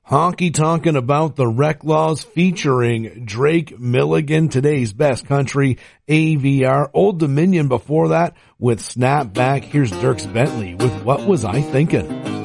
Honky Tonkin' About the Reclaws featuring Drake Milligan, today's best country, AVR. Old Dominion before that with Snapback. Here's Dierks Bentley with What Was I Thinking?